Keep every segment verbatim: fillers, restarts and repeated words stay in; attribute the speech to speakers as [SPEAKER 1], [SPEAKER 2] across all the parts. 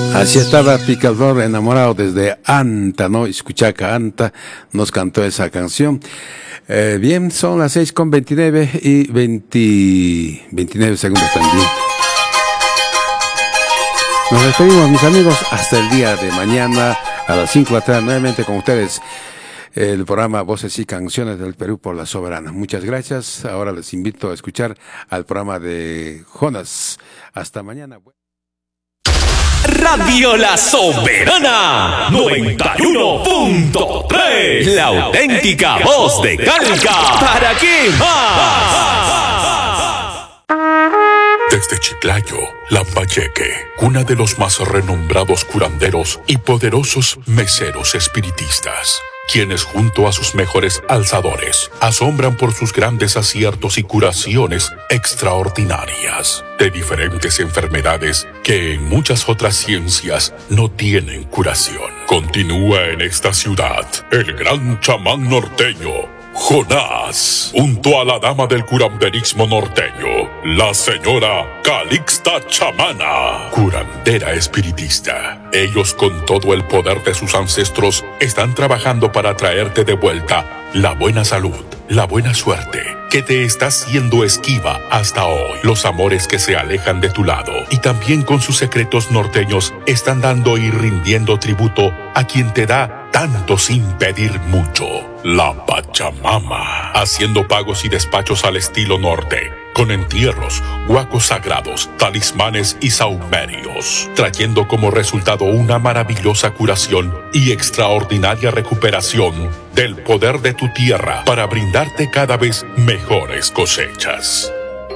[SPEAKER 1] Así estaba Picador enamorado desde Anta, ¿no? Escuchaca Anta nos cantó esa canción. Eh, bien, son las seis con veintinueve y veinte, veintinueve segundos también. Nos despedimos, mis amigos, hasta el día de mañana a las cinco de la tarde, nuevamente con ustedes. El programa Voces y Canciones del Perú por la Soberana. Muchas gracias. Ahora les invito a escuchar al programa de Jonas. Hasta mañana.
[SPEAKER 2] Radio La Soberana noventa y uno punto tres, la auténtica voz de Calca. ¿Para qué más?
[SPEAKER 3] Desde Chiclayo, Lambayeque, cuna de los más renombrados curanderos y poderosos meseros espiritistas, quienes junto a sus mejores alzadores asombran por sus grandes aciertos y curaciones extraordinarias de diferentes enfermedades que en muchas otras ciencias no tienen curación. Continúa en esta ciudad el gran chamán norteño Jonás, junto a la dama del curanderismo norteño, la señora Calixta Chamana, curandera espiritista. Ellos, con todo el poder de sus ancestros, están trabajando para traerte de vuelta la buena salud, la buena suerte, que te está siendo esquiva hasta hoy, los amores que se alejan de tu lado, y también con sus secretos norteños están dando y rindiendo tributo a quien te da tanto sin pedir mucho, la Pachamama, haciendo pagos y despachos al estilo norte, con entierros, huacos sagrados, talismanes y saumerios, trayendo como resultado una maravillosa curación y extraordinaria recuperación del poder de tu tierra para brindarte cada vez mejores cosechas.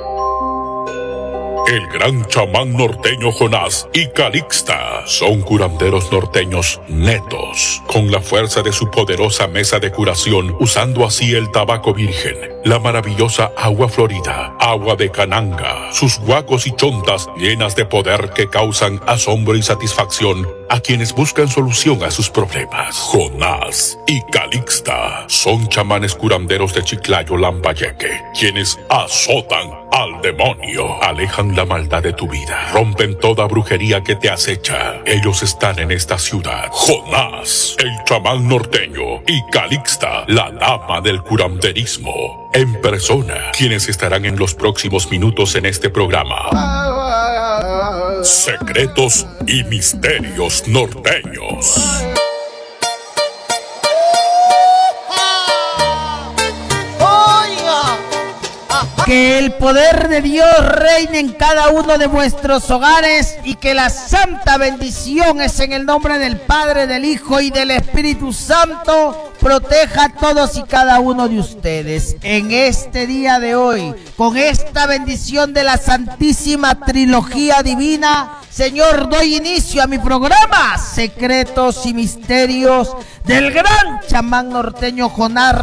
[SPEAKER 3] El gran chamán norteño Jonás y Calixta son curanderos norteños netos, con la fuerza de su poderosa mesa de curación, usando así el tabaco virgen, la maravillosa agua florida, agua de cananga, sus huacos y chontas llenas de poder que causan asombro y satisfacción a quienes buscan solución a sus problemas. Jonás y Calixta son chamanes curanderos de Chiclayo, Lambayeque, quienes azotan al demonio, alejan la maldad de tu vida, rompen toda brujería que te acecha. Ellos están en esta ciudad. Jonás, el chamán norteño, y Calixta, la dama del curanderismo, en persona, quienes estarán en los próximos minutos en este programa. Secretos y misterios norteños.
[SPEAKER 4] Que el poder de Dios reine en cada uno de vuestros hogares y que la santa bendición es en el nombre del Padre, del Hijo y del Espíritu Santo proteja a todos y cada uno de ustedes en este día de hoy, con esta bendición de la Santísima Trilogía Divina. Señor, doy inicio a mi programa Secretos y Misterios del gran chamán norteño Jonás,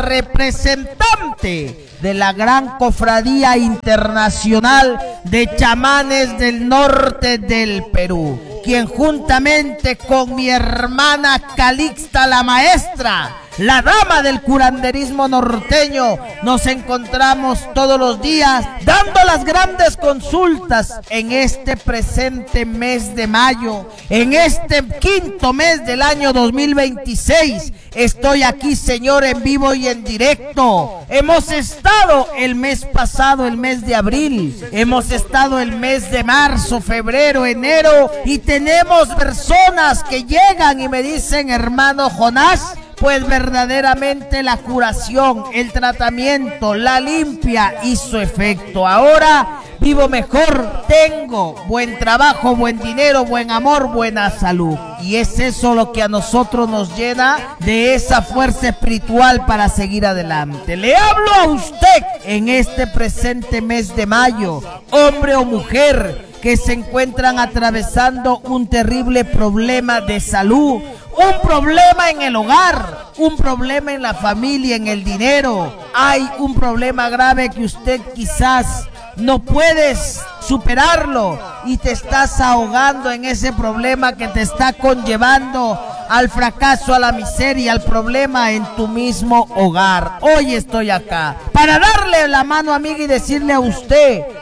[SPEAKER 4] representante de la gran cofradía internacional de chamanes del norte del Perú, quien juntamente con mi hermana Calixta, la maestra, la dama del curanderismo norteño, nos encontramos todos los días dando las grandes consultas en este presente mes de mayo, en este quinto mes del año dos mil veintiséis. Estoy aquí, Señor, en vivo y en directo. Hemos estado el mes pasado, el mes de abril, hemos estado el mes de marzo, febrero, enero, y tenemos personas que llegan y me dicen: hermano Jonás, pues verdaderamente la curación, el tratamiento, la limpia hizo efecto. Ahora vivo mejor, tengo buen trabajo, buen dinero, buen amor, buena salud. Y es eso lo que a nosotros nos llena de esa fuerza espiritual para seguir adelante. Le hablo a usted en este presente mes de mayo, hombre o mujer, que se encuentran atravesando un terrible problema de salud, un problema en el hogar, un problema en la familia, en el dinero. Hay un problema grave que usted quizás no puedes superarlo y te estás ahogando en ese problema que te está conllevando al fracaso, a la miseria, al problema en tu mismo hogar. Hoy estoy acá para darle la mano amiga y decirle a usted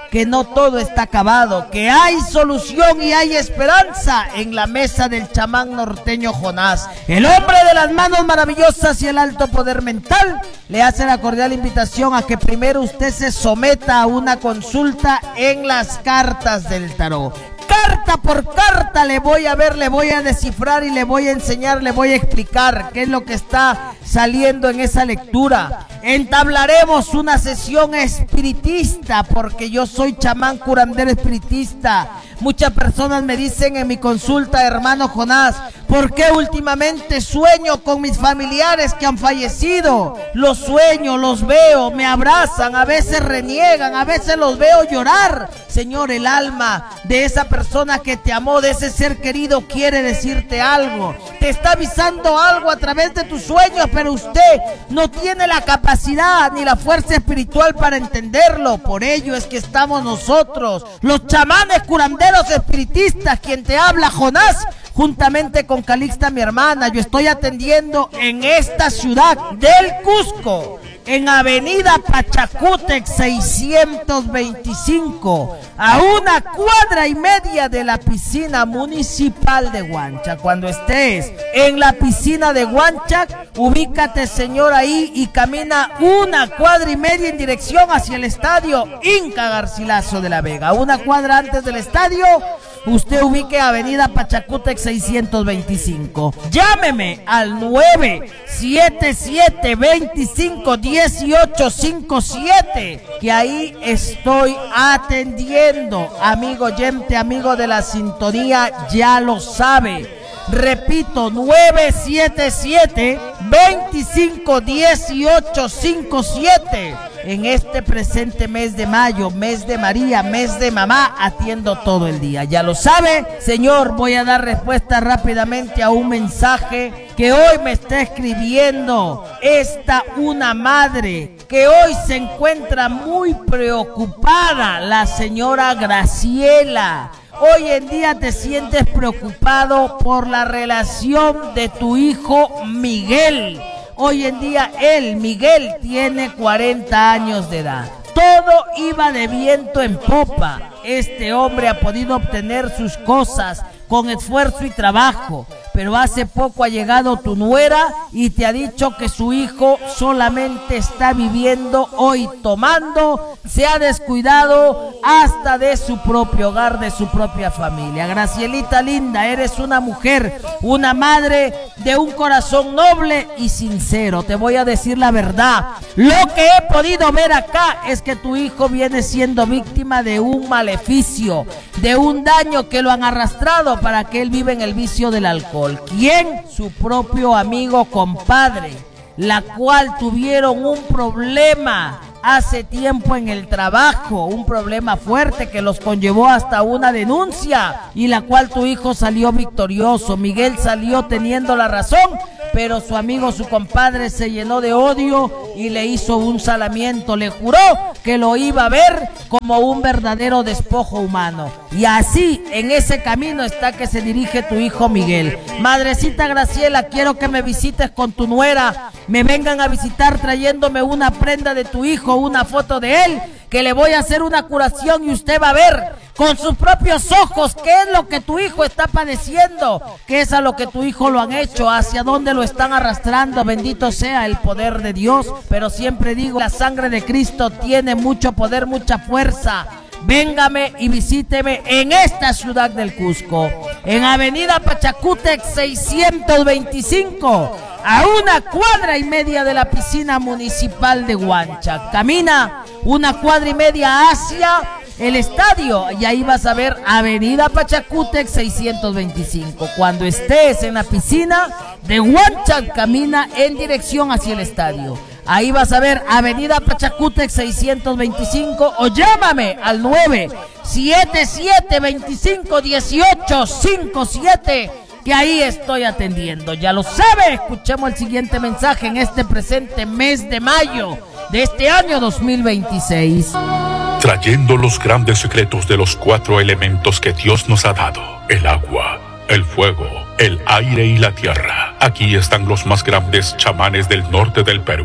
[SPEAKER 4] que no todo está acabado, que hay solución y hay esperanza en la mesa del chamán norteño Jonás. El hombre de las manos maravillosas y el alto poder mental le hace la cordial invitación a que primero usted se someta a una consulta en las cartas del tarot. Carta por carta le voy a ver, le voy a descifrar y le voy a enseñar, le voy a explicar qué es lo que está saliendo en esa lectura. Entablaremos una sesión espiritista porque yo soy chamán curandero espiritista. Muchas personas me dicen en mi consulta, hermano Jonás, ¿por qué últimamente sueño con mis familiares que han fallecido? Los sueño, los veo, me abrazan, a veces reniegan, a veces los veo llorar. Señor, el alma de esa persona que te amó, de ese ser querido, quiere decirte algo. Te está avisando algo a través de tus sueños, pero usted no tiene la capacidad ni la fuerza espiritual para entenderlo. Por ello es que estamos nosotros, los chamanes curanderos espiritistas, quien te habla, Jonás, juntamente con Calixta, mi hermana. Yo estoy atendiendo en esta ciudad del Cusco, en avenida Pachacútec seiscientos veinticinco, a una cuadra y media de la piscina municipal de Huanchac. Cuando estés en la piscina de Huanchac, ubícate, señor, ahí y camina una cuadra y media en dirección hacia el estadio Inca Garcilaso de la Vega. Una cuadra antes del estadio, usted ubique avenida Pachacútec seiscientos veinticinco. Llámeme al nueve siete siete, veinticinco, dieciocho cincuenta y siete, que ahí estoy atendiendo. Amigo oyente, amigo de la sintonía, ya lo sabe. Repito, nueve siete siete, veinticinco, dieciocho cincuenta y siete. En este presente mes de mayo, mes de María, mes de mamá, atiendo todo el día. Ya lo sabe, señor. Voy a dar respuesta rápidamente a un mensaje que hoy me está escribiendo esta una madre que hoy se encuentra muy preocupada, la señora Graciela. Hoy en día te sientes preocupado por la relación de tu hijo Miguel. Hoy en día él, Miguel, tiene cuarenta años de edad. Todo iba de viento en popa. Este hombre ha podido obtener sus cosas con esfuerzo y trabajo, pero hace poco ha llegado tu nuera y te ha dicho que su hijo solamente está viviendo hoy tomando, se ha descuidado hasta de su propio hogar, de su propia familia. Gracielita linda, eres una mujer, una madre de un corazón noble y sincero. Te voy a decir la verdad, lo que he podido ver acá es que tu hijo viene siendo víctima de un maleficio, de un daño que lo han arrastrado para que él viva en el vicio del alcohol. ¿Quién? Su propio amigo compadre, la cual tuvieron un problema hace tiempo en el trabajo, un problema fuerte que los conllevó hasta una denuncia y la cual tu hijo salió victorioso. Miguel salió teniendo la razón, pero su amigo, su compadre, se llenó de odio y le hizo un salamiento, le juró que lo iba a ver como un verdadero despojo humano. Y así, en ese camino está que se dirige tu hijo Miguel. Madrecita Graciela, quiero que me visites con tu nuera, me vengan a visitar trayéndome una prenda de tu hijo, una foto de él, que le voy a hacer una curación y usted va a ver con sus propios ojos qué es lo que tu hijo está padeciendo, qué es a lo que tu hijo lo han hecho, hacia dónde lo están arrastrando. Bendito sea el poder de Dios, pero siempre digo, la sangre de Cristo tiene mucho poder, mucha fuerza. Véngame y visíteme en esta ciudad del Cusco, en avenida Pachacútec seiscientos veinticinco, a una cuadra y media de la piscina municipal de Huanchac. Camina una cuadra y media hacia el estadio y ahí vas a ver avenida Pachacútec seiscientos veinticinco. Cuando estés en la piscina de Huanchac, camina en dirección hacia el estadio. Ahí vas a ver avenida Pachacútec seiscientos veinticinco o llámame al nueve siete siete, veinticinco, dieciocho cincuenta y siete, que ahí estoy atendiendo. Ya lo sabe, escuchemos el siguiente mensaje en este presente mes de mayo de este año dos mil veintiséis.
[SPEAKER 3] Trayendo los grandes secretos de los cuatro elementos que Dios nos ha dado: el agua, el fuego, el aire y la tierra. Aquí están los más grandes chamanes del norte del Perú.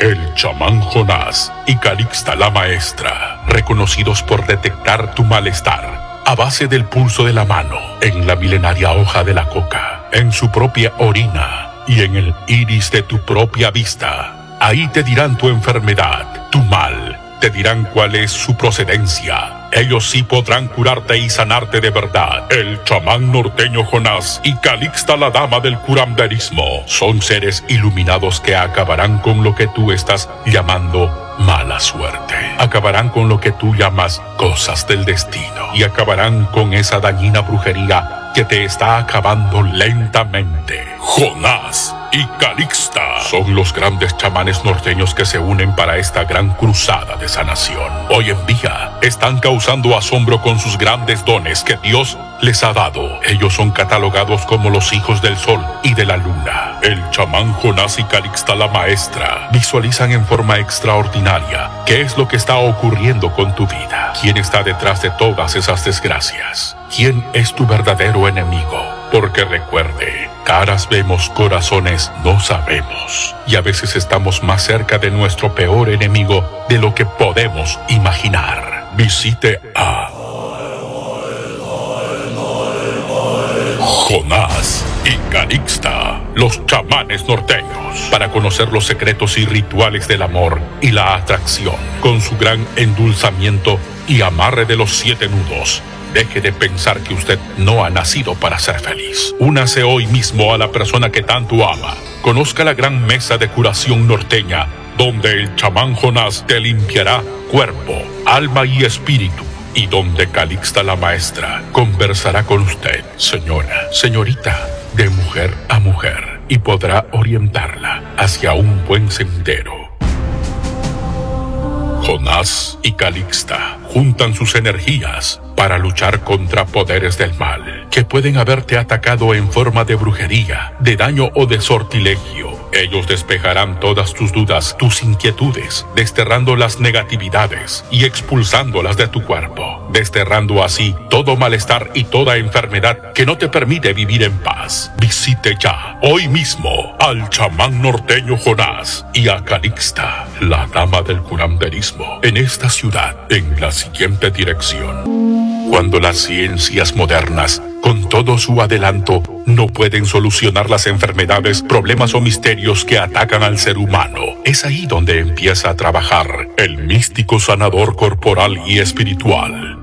[SPEAKER 3] el chamán Jonás y Calixta la maestra, reconocidos por detectar tu malestar a base del pulso de la mano, en la milenaria hoja de la coca, en su propia orina y en el iris de tu propia vista. Ahí te dirán tu enfermedad, tu mal, te dirán cuál es su procedencia. Ellos sí podrán curarte y sanarte de verdad. El chamán norteño Jonás y Calixta la dama del curanderismo son seres iluminados que acabarán con lo que tú estás llamando mala suerte. Acabarán con lo que tú llamas cosas del destino. Y acabarán con esa dañina brujería que te está acabando lentamente. Jonás y Calixta son los grandes chamanes norteños que se unen para esta gran cruzada de sanación. Hoy en día están causando asombro con sus grandes dones que Dios les ha dado. Ellos son catalogados como los hijos del sol y de la luna. El chamán Jonás y Calixta la maestra visualizan en forma extraordinaria qué es lo que está ocurriendo con tu vida. ¿Quién está detrás de todas esas desgracias? ¿Quién es tu verdadero enemigo? Porque recuerde, caras vemos, corazones no sabemos. Y a veces estamos más cerca de nuestro peor enemigo de lo que podemos imaginar. Visite a Jonás y Calixta, los chamanes norteños, para conocer los secretos y rituales del amor y la atracción, con su gran endulzamiento y amarre de los siete nudos. Deje de pensar que usted no ha nacido para ser feliz. Únase hoy mismo a la persona que tanto ama. Conozca la gran mesa de curación norteña, donde el chamán Jonás te limpiará cuerpo, alma y espíritu, y donde Calixta la maestra conversará con usted, señora, señorita, de mujer a mujer, y podrá orientarla hacia un buen sendero. Jonás y Calixta juntan sus energías para luchar contra poderes del mal que pueden haberte atacado en forma de brujería, de daño o de sortilegio. Ellos despejarán todas tus dudas, tus inquietudes, desterrando las negatividades y expulsándolas de tu cuerpo, desterrando así todo malestar y toda enfermedad que no te permite vivir en paz. Visite ya, hoy mismo, al chamán norteño Jonás y a Calixta, la dama del curanderismo, en esta ciudad, en la siguiente dirección. Cuando las ciencias modernas, con todo su adelanto, no pueden solucionar las enfermedades, problemas o misterios que atacan al ser humano, es ahí donde empieza a trabajar el místico sanador corporal y espiritual,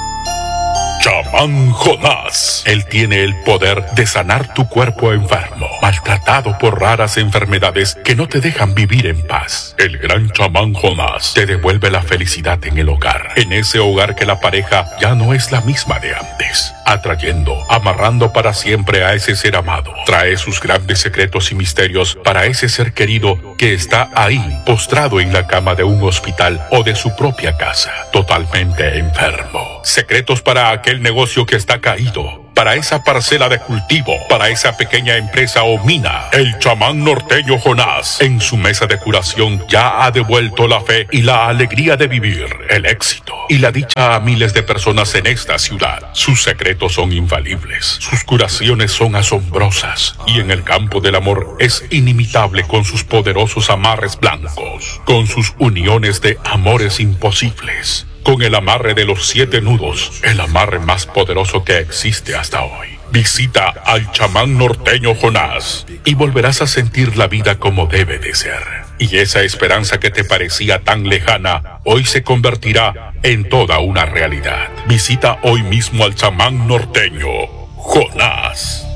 [SPEAKER 3] chamán Jonás. Él tiene el poder de sanar tu cuerpo enfermo, maltratado por raras enfermedades que no te dejan vivir en paz. El gran chamán Jonás te devuelve la felicidad en el hogar, en ese hogar que la pareja ya no es la misma de antes, atrayendo, amarrando para siempre a ese ser amado. Trae sus grandes secretos y misterios para ese ser querido que está ahí, postrado en la cama de un hospital o de su propia casa, totalmente enfermo. Secretos para aquel negocio que está caído, para esa parcela de cultivo, para esa pequeña empresa o mina. El chamán norteño Jonás, en su mesa de curación, ya ha devuelto la fe y la alegría de vivir, el éxito y la dicha a miles de personas en esta ciudad. Sus secretos son infalibles, sus curaciones son asombrosas, y en el campo del amor es inimitable con sus poderosos amarres blancos, con sus uniones de amores imposibles, con el amarre de los siete nudos, el amarre más poderoso que existe hasta hoy. Visita al chamán norteño Jonás y volverás a sentir la vida como debe de ser. Y esa esperanza que te parecía tan lejana, hoy se convertirá en toda una realidad. Visita hoy mismo al chamán norteño Jonás.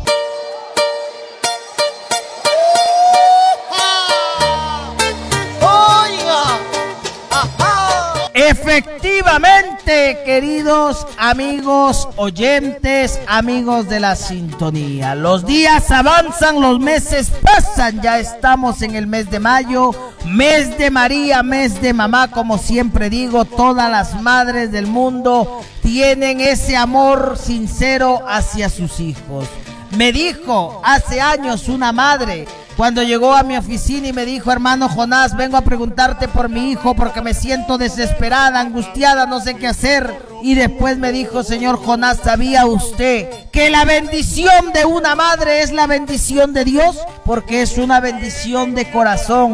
[SPEAKER 4] Efectivamente, queridos amigos oyentes, amigos de la sintonía, los días avanzan, los meses pasan, ya estamos en el mes de mayo, mes de María, mes de mamá, como siempre digo, todas las madres del mundo tienen ese amor sincero hacia sus hijos. Me dijo hace años una madre, cuando llegó a mi oficina y me dijo: hermano Jonás, vengo a preguntarte por mi hijo porque me siento desesperada, angustiada, no sé qué hacer. Y después me dijo: señor Jonás, ¿sabía usted que la bendición de una madre es la bendición de Dios? Porque es una bendición de corazón.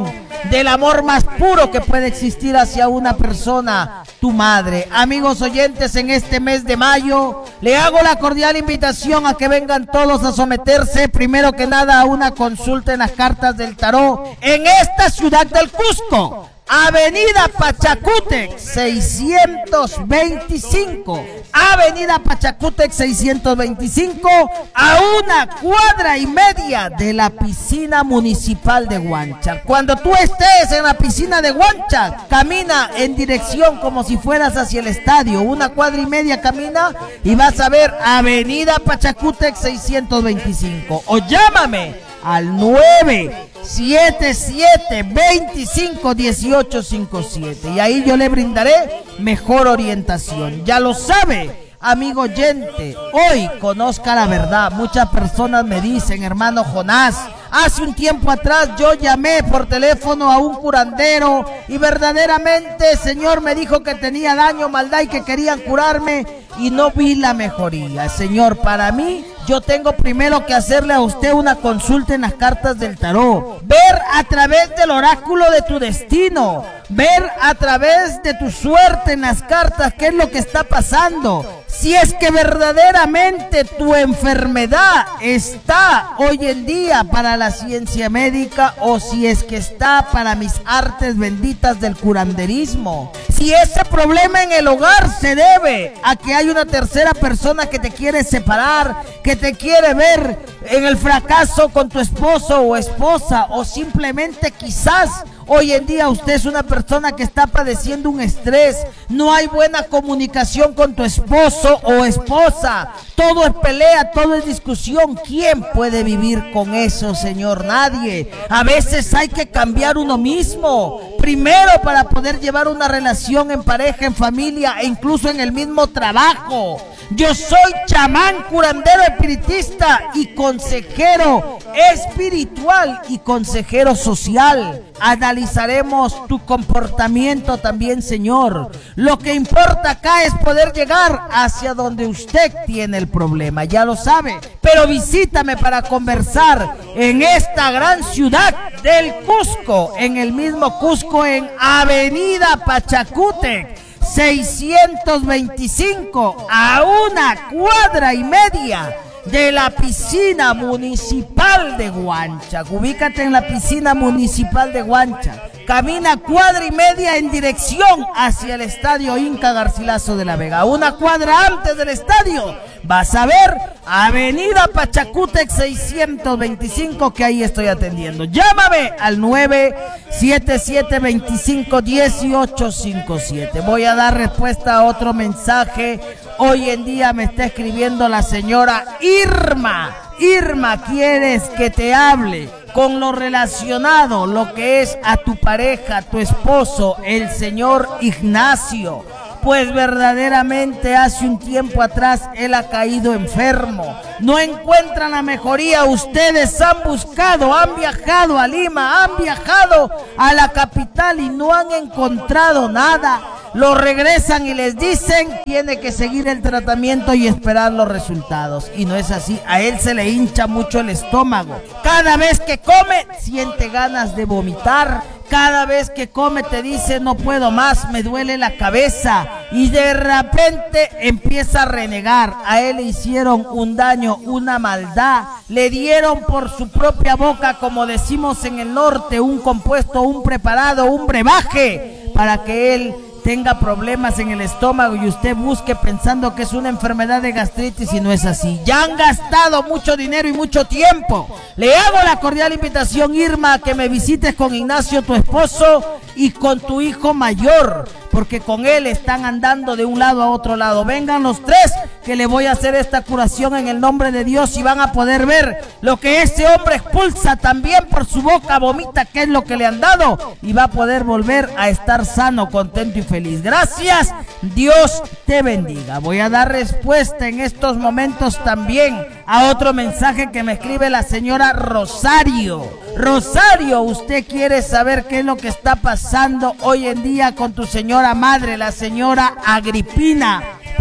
[SPEAKER 4] del amor más puro que puede existir hacia una persona, tu madre. Amigos oyentes, en este mes de mayo le hago la cordial invitación a que vengan todos a someterse primero que nada a una consulta en las cartas del tarot en esta ciudad del Cusco. Avenida Pachacútec seiscientos veinticinco, Avenida Pachacútec seiscientos veinticinco, a una cuadra y media de la piscina municipal de Huanchac. Cuando tú estés en la piscina de Huanchac, camina en dirección como si fueras hacia el estadio, una cuadra y media camina y vas a ver Avenida Pachacútec seiscientos veinticinco, o llámame al nueve siete siete, veinticinco, dieciocho cincuenta y siete y ahí yo le brindaré mejor orientación. Ya lo sabe, amigo oyente, hoy conozca la verdad. Muchas personas me dicen, hermano Jonás, hace un tiempo atrás yo llamé por teléfono a un curandero y verdaderamente, Señor, me dijo que tenía daño, maldad y que querían curarme y no vi la mejoría. Señor, para mí, yo tengo primero que hacerle a usted una consulta en las cartas del tarot, ver a través del oráculo de tu destino, ver a través de tu suerte en las cartas qué es lo que está pasando. Si es que verdaderamente tu enfermedad está hoy en día para la ciencia médica o si es que está para mis artes benditas del curanderismo. Si ese problema en el hogar se debe a que hay una tercera persona que te quiere separar, que te quiere ver en el fracaso con tu esposo o esposa, o simplemente quizás hoy en día usted es una persona que está padeciendo un estrés, no hay buena comunicación con tu esposo o esposa, todo es pelea, todo es discusión. ¿Quién puede vivir con eso, Señor? Nadie. A veces hay que cambiar uno mismo primero para poder llevar una relación en pareja, en familia e incluso en el mismo trabajo. Yo soy chamán, curandero, espiritista y consejero espiritual y consejero social. Analizaremos tu comportamiento también, Señor. Lo que importa acá es poder llegar hacia donde usted tiene el problema, ya lo sabe. Pero visítame para conversar en esta gran ciudad del Cusco, en el mismo Cusco, en Avenida Pachacútec seiscientos veinticinco, a una cuadra y media de la piscina municipal de Huanchac. Ubícate en la piscina municipal de Huanchac. Camina cuadra y media en dirección hacia el estadio Inca Garcilaso de la Vega. Una cuadra antes del estadio vas a ver Avenida Pachacútec seiscientos veinticinco, que ahí estoy atendiendo. Llámame al nueve siete siete, veinticinco, dieciocho cincuenta y siete. Voy a dar respuesta a otro mensaje. Hoy en día me está escribiendo la señora Irma. Irma, ¿quieres que te hable con lo relacionado, lo que es a tu pareja, tu esposo, el señor Ignacio? Pues verdaderamente hace un tiempo atrás él ha caído enfermo. No encuentran la mejoría. Ustedes han buscado, han viajado a Lima, han viajado a la capital y no han encontrado nada. Lo regresan y les dicen, tiene que seguir el tratamiento y esperar los resultados. Y no es así, a él se le hincha mucho el estómago. Cada vez que come, siente ganas de vomitar. Cada vez que come te dice, no puedo más, me duele la cabeza. Y de repente empieza a renegar. A él le hicieron un daño, una maldad. Le dieron por su propia boca, como decimos en el norte, un compuesto, un preparado, un brebaje, para que él tenga problemas en el estómago y usted busque pensando que es una enfermedad de gastritis y no es así. Ya han gastado mucho dinero y mucho tiempo. Le hago la cordial invitación, Irma, a que me visites con Ignacio, tu esposo, y con tu hijo mayor, porque con él están andando de un lado a otro lado. Vengan los tres, que le voy a hacer esta curación en el nombre de Dios y van a poder ver lo que ese hombre expulsa también por su boca, vomita, que es lo que le han dado, y va a poder volver a estar sano, contento y feliz. Gracias, Dios te bendiga. Voy a dar respuesta en estos momentos también a otro mensaje que me escribe la señora Rosario. Rosario, usted quiere saber qué es lo que está pasando hoy en día con tu señora madre, la señora Agripina.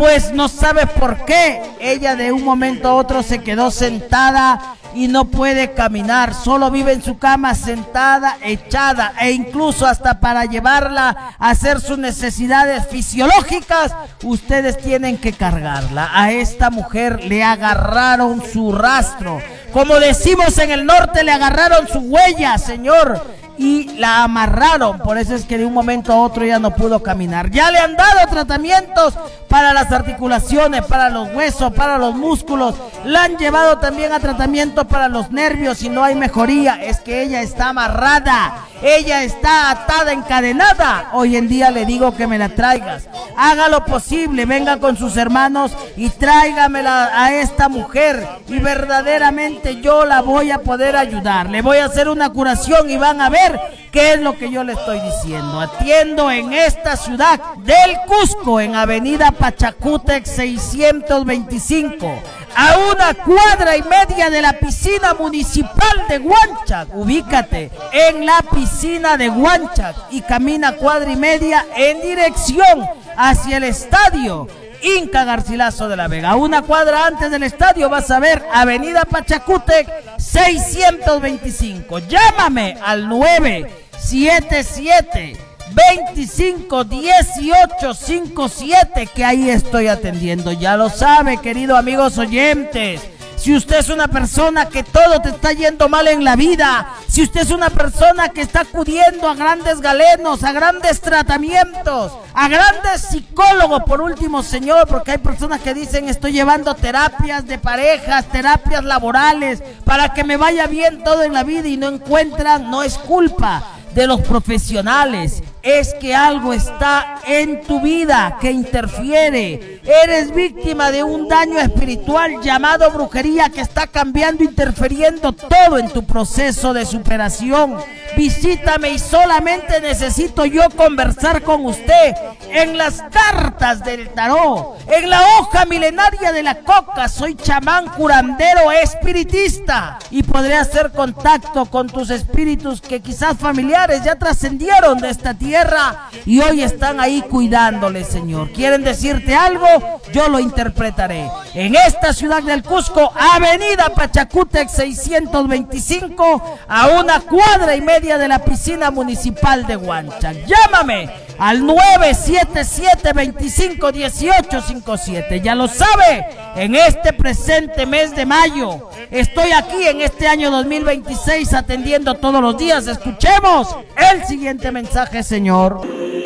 [SPEAKER 4] pues no sabe por qué. Ella de un momento a otro se quedó sentada y no puede caminar, solo vive en su cama sentada, echada, e incluso hasta para llevarla a hacer sus necesidades fisiológicas, ustedes tienen que cargarla. A esta mujer le agarraron su rastro, como decimos en el norte, le agarraron su huella, señor, y la amarraron. Por eso es que de un momento a otro ya no pudo caminar. Ya le han dado tratamientos para las articulaciones, para los huesos, para los músculos. La han llevado también a tratamiento para los nervios y no hay mejoría. Es que ella está amarrada, ella está atada, encadenada. Hoy en día le digo que me la traigas. Haga lo posible, venga con sus hermanos y tráigamela a esta mujer. Y verdaderamente yo la voy a poder ayudar. Le voy a hacer una curación y van a ver qué es lo que yo le estoy diciendo. Atiendo en esta ciudad del Cusco, en avenida Pachacútec seiscientos veinticinco, a una cuadra y media de la piscina municipal de Huanchac. Ubícate en la piscina de Huanchac y camina cuadra y media en dirección hacia el estadio Inca Garcilaso de la Vega. Una cuadra antes del estadio vas a ver avenida Pachacútec seiscientos veinticinco. Llámame al nueve siete siete, veinticinco, dieciocho, cincuenta y siete, que ahí estoy atendiendo. Ya lo sabe, queridos amigos oyentes. Si usted es una persona que todo te está yendo mal en la vida, si usted es una persona que está acudiendo a grandes galenos, a grandes tratamientos, a grandes psicólogos, por último, señor, porque hay personas que dicen estoy llevando terapias de parejas, terapias laborales, para que me vaya bien todo en la vida y no encuentran, no es culpa de los profesionales, es que algo está en tu vida que interfiere. Eres víctima de un daño espiritual llamado brujería que está cambiando, interfiriendo todo en tu proceso de superación. Visítame y solamente necesito yo conversar con usted en las cartas del tarot, en la hoja milenaria de la coca. Soy chamán, curandero, espiritista y podré hacer contacto con tus espíritus que quizás familiares ya trascendieron de esta tierra y hoy están ahí cuidándoles, Señor. ¿Quieren decirte algo? Yo lo interpretaré. En esta ciudad del Cusco, avenida Pachacútec seiscientos veinticinco, a una cuadra y media de la piscina municipal de Huanchac. Llámame al nueve siete siete, veinticinco, dieciocho, cincuenta y siete. Ya lo sabe, en este presente mes de mayo estoy aquí en este año dos mil veintiséis atendiendo todos los días. Escuchemos el siguiente mensaje, señor.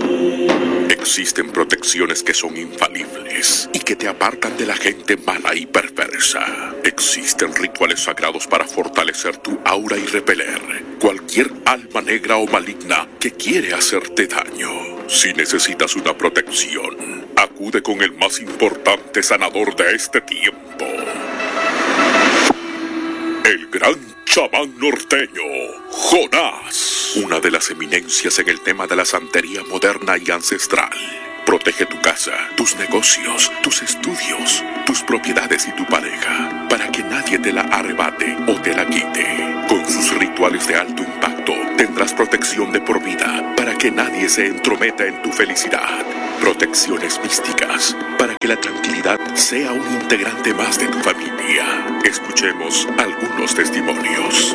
[SPEAKER 3] Existen protecciones que son infalibles y que te apartan de la gente mala y perversa. Existen rituales sagrados para fortalecer tu aura y repeler cualquier alma negra o maligna que quiere hacerte daño. Si necesitas una protección, acude con el más importante sanador de este tiempo, el gran chamán norteño, Jonás. Una de las eminencias en el tema de la santería moderna y ancestral. Protege tu casa, tus negocios, tus estudios, tus propiedades y tu pareja, para que nadie te la arrebate o te la quite. Con sus rituales de alto impacto, tendrás protección de por vida, para que nadie se entrometa en tu felicidad. Protecciones místicas, para que la tranquilidad sea un integrante más de tu familia. Escuchemos algunos testimonios.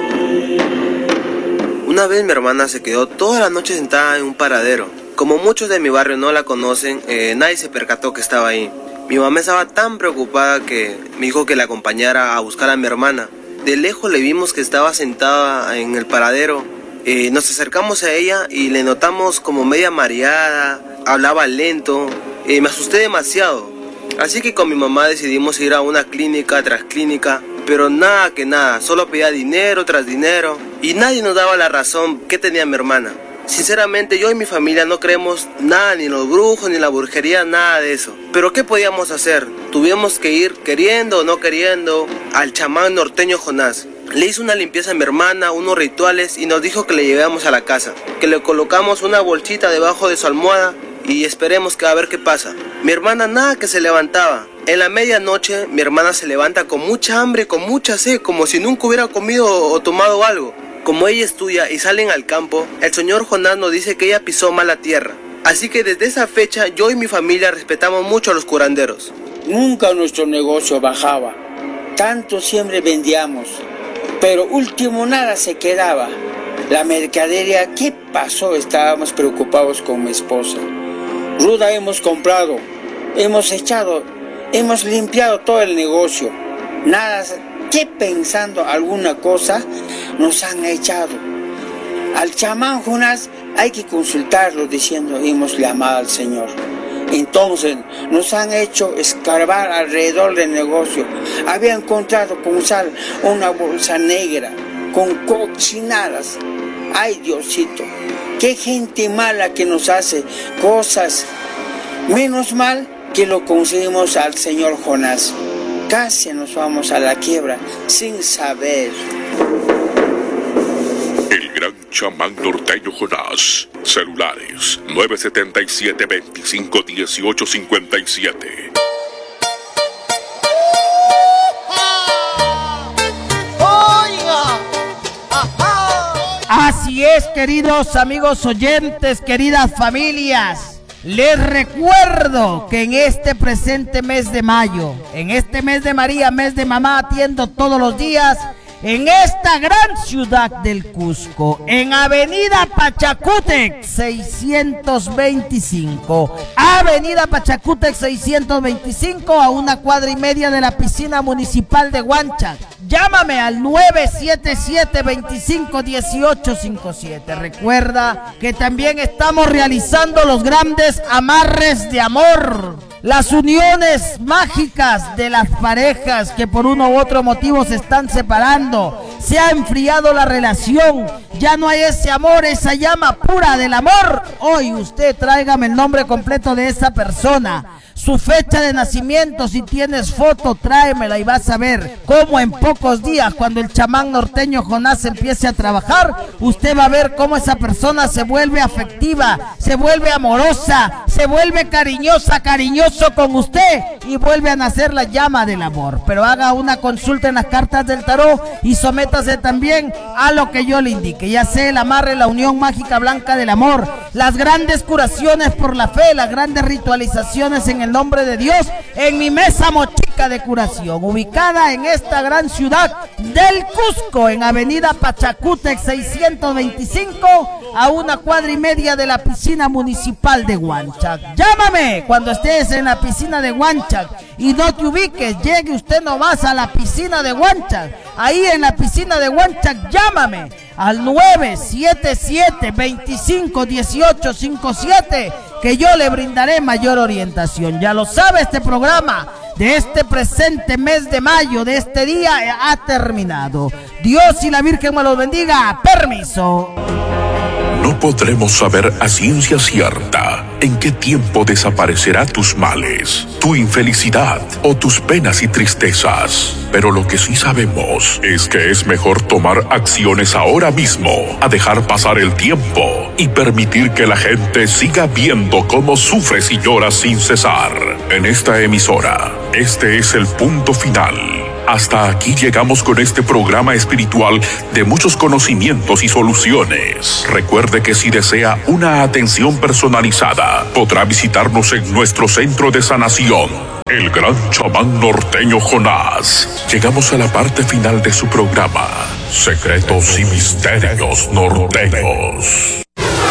[SPEAKER 5] Una vez mi hermana se quedó toda la noche sentada en un paradero. Como muchos de mi barrio no la conocen, eh, nadie se percató que estaba ahí. Mi mamá estaba tan preocupada que me dijo que la acompañara a buscar a mi hermana. De lejos le vimos que estaba sentada en el paradero. Eh, nos acercamos a ella y le notamos como media mareada, hablaba lento. Eh, me asusté demasiado. Así que con mi mamá decidimos ir a una clínica tras clínica, pero nada que nada, solo pedía dinero tras dinero y nadie nos daba la razón que tenía mi hermana. Sinceramente, yo y mi familia no creemos nada, ni los brujos, ni la brujería, nada de eso. Pero ¿qué podíamos hacer? Tuvimos que ir, queriendo o no queriendo, al chamán norteño Jonás. Le hizo una limpieza a mi hermana, unos rituales y nos dijo que le llevamos a la casa, que le colocamos una bolsita debajo de su almohada y esperemos que a ver qué pasa. Mi hermana nada que se levantaba. En la medianoche mi hermana se levanta con mucha hambre, con mucha sed, como si nunca hubiera comido o tomado algo. Como ella estudia y salen al campo, el señor Jonás nos dice que ella pisó mal la tierra. Así que desde esa fecha yo y mi familia respetamos mucho a los curanderos.
[SPEAKER 6] Nunca nuestro negocio bajaba, tanto siempre vendíamos, pero último nada se quedaba. La mercadería, ¿qué pasó? Estábamos preocupados con mi esposa. Ruda hemos comprado, hemos echado, hemos limpiado todo el negocio. Nada, ¿qué pensando alguna cosa nos han echado? Al chamán Jonás hay que consultarlo diciendo, hemos llamado al Señor. Entonces nos han hecho escarbar alrededor del negocio. Había encontrado con sal una bolsa negra con cochinadas. Ay, Diosito, qué gente mala que nos hace cosas. Menos mal que lo conseguimos al señor Jonás. Casi nos vamos a la quiebra sin saber.
[SPEAKER 3] El gran chamán norteño Jonás. Celulares nueve siete siete, veinticinco dieciocho cincuenta y siete.
[SPEAKER 4] Así es, queridos amigos oyentes, queridas familias. Les recuerdo que en este presente mes de mayo, en este mes de María, mes de mamá, atiendo todos los días en esta gran ciudad del Cusco, en Avenida Pachacútec seiscientos veinticinco. Avenida Pachacútec seiscientos veinticinco, a una cuadra y media de la piscina municipal de Huanchac. Llámame al nueve siete siete, veinticinco dieciocho cincuenta y siete. Recuerda que también estamos realizando los grandes amarres de amor, las uniones mágicas de las parejas que por uno u otro motivo se están separando. Se ha enfriado la relación, ya no hay ese amor, esa llama pura del amor. Hoy usted tráigame el nombre completo de esa persona, su fecha de nacimiento, si tienes foto, tráemela y vas a ver cómo en pocos días, cuando el chamán norteño Jonás empiece a trabajar, usted va a ver cómo esa persona se vuelve afectiva, se vuelve amorosa, se vuelve cariñosa, cariñoso con usted y vuelve a nacer la llama del amor. Pero haga una consulta en las cartas del tarot y sométase también a lo que yo le indique, ya sea el amarre, la unión mágica blanca del amor, las grandes curaciones por la fe, las grandes ritualizaciones en el nombre de Dios, en mi mesa mochica de curación, ubicada en esta gran ciudad del Cusco, en Avenida Pachacútec seiscientos veinticinco, a una cuadra y media de la piscina municipal de Huanchac. Llámame cuando estés en la piscina de Huanchac y no te ubiques, llegue usted nomás a la piscina de Huanchac. Ahí en la piscina de Huanchac, llámame al nueve siete siete, veinticinco dieciocho cincuenta y siete, que yo le brindaré mayor orientación. Ya lo sabe, este programa de este presente mes de mayo, de este día, ha terminado. Dios y la Virgen me los bendiga. Permiso.
[SPEAKER 3] No podremos saber a ciencia cierta en qué tiempo desaparecerá tus males, tu infelicidad o tus penas y tristezas. Pero lo que sí sabemos es que es mejor tomar acciones ahora mismo, a dejar pasar el tiempo y permitir que la gente siga viendo cómo sufres y lloras sin cesar. En esta emisora, este es el punto final. Hasta aquí llegamos con este programa espiritual de muchos conocimientos y soluciones. Recuerde que si desea una atención personalizada, podrá visitarnos en nuestro centro de sanación, el gran chamán norteño Jonás. Llegamos a la parte final de su programa, Secretos y Misterios Norteños.